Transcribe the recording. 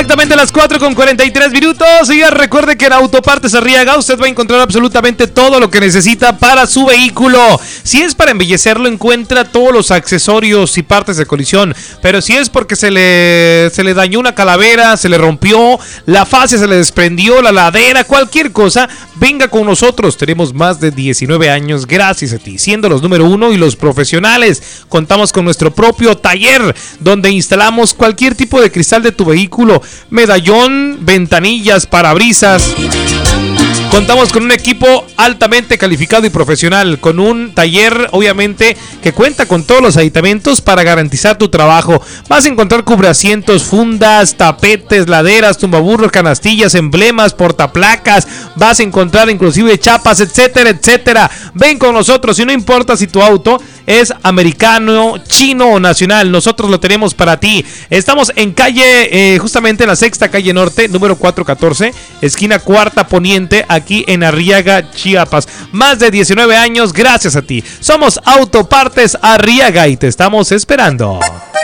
Exactamente a las 4:43 y ya recuerde que en Autopartes Arriaga usted va a encontrar absolutamente todo lo que necesita para su vehículo. Si es para embellecerlo, encuentra todos los accesorios y partes de colisión, pero si es porque se le dañó una calavera, se le rompió, la fascia se le desprendió, la ladera, cualquier cosa, venga con nosotros. Tenemos más de 19 años gracias a ti, siendo los número uno y los profesionales. Contamos con nuestro propio taller donde instalamos cualquier tipo de cristal de tu vehículo, medallón, ventanillas, parabrisas. Contamos con un equipo altamente calificado y profesional, con un taller obviamente que cuenta con todos los aditamentos para garantizar tu trabajo. Vas a encontrar cubreasientos, fundas, tapetes, laderas, tumbaburros, canastillas, emblemas, portaplacas. Vas a encontrar inclusive chapas, etcétera, etcétera. Ven con nosotros y no importa si tu auto es americano, chino o nacional, nosotros lo tenemos para ti. Estamos en calle, justamente en la sexta calle norte, número 414, esquina cuarta poniente, aquí en Arriaga, Chiapas. Más de 19 años gracias a ti. Somos Autopartes Arriaga y te estamos esperando.